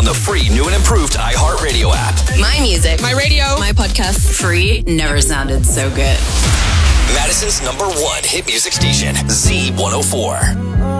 the free new and improved iHeartRadio app. My music. My radio. My podcast. Free never sounded so good. Madison's #1 hit music station, Z104.